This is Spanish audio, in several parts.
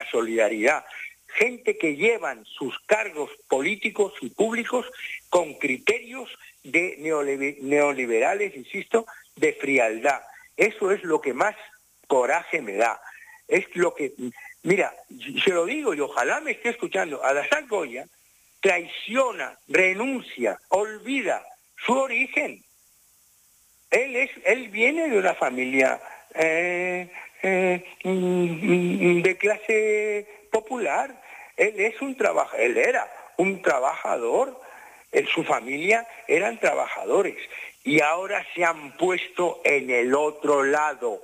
solidaridad. Gente que llevan sus cargos políticos y públicos con criterios de neoliberales, insisto, de frialdad. Eso es lo que más coraje me da. Es lo que, mira, se lo digo y ojalá me esté escuchando, Alassane Goya traiciona, renuncia, olvida su origen. Él viene de una familia de clase popular. Él era un trabajador. Su familia eran trabajadores y ahora se han puesto en el otro lado.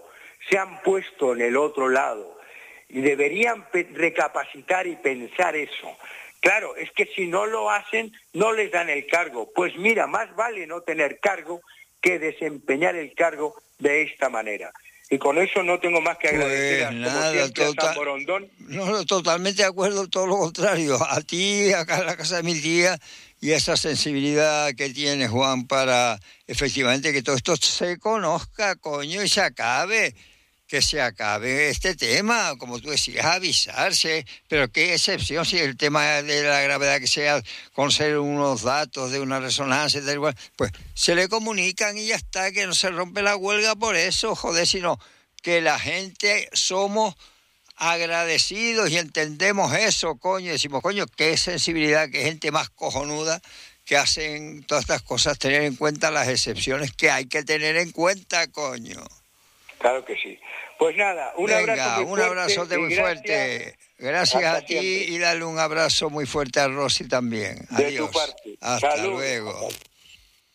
Y deberían recapacitar y pensar eso. Claro, es que si no lo hacen, no les dan el cargo. Pues mira, más vale no tener cargo que desempeñar el cargo de esta manera. Y con eso no tengo más que agradecer como siempre, a San Borondón. No, totalmente de acuerdo, todo lo contrario. A ti, acá en la casa de mi tía, y esa sensibilidad que tiene Juan para efectivamente que todo esto se conozca, coño, y se acabe. Que se acabe este tema, como tú decías, avisarse, pero qué excepción si el tema de la gravedad que sea con ser unos datos de una resonancia, tal igual, pues se le comunican y ya está, que no se rompe la huelga por eso, joder, sino que la gente somos agradecidos y entendemos eso, coño, decimos, coño, qué sensibilidad, qué gente más cojonuda que hacen todas estas cosas, tener en cuenta las excepciones que hay que tener en cuenta, coño. Claro que sí. Pues nada, un abrazote muy fuerte. Gracias a ti siempre. Y dale un abrazo muy fuerte a Rosy también. De Adiós. tu parte. Hasta Salud. luego.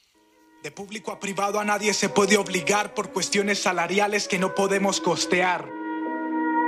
De público a privado a nadie se puede obligar por cuestiones salariales que no podemos costear.